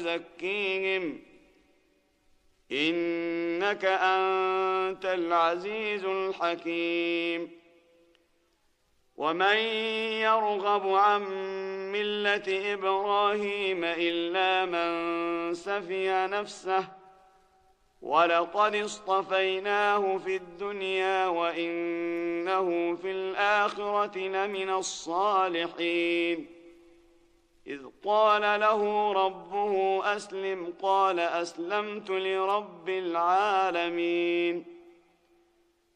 ويزكيهم إنك أنت العزيز الحكيم. ومن يرغب عن ملة إبراهيم إلا من سفي نفسه ولقد اصطفيناه في الدنيا وإنه في الآخرة لمن الصالحين. إذ قال له ربه أسلم قال أسلمت لرب العالمين.